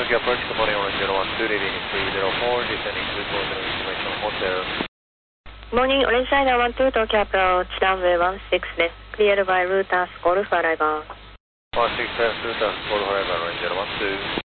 Tokyo approach, good morning, Orange 012, leading 304, descending 240 information hotel. Morning, Orange China 12, Tokyo approach, runway 16 です。Cleared by Routers Golf Arrival. 16 Routers Golf Arrival, Orange 012.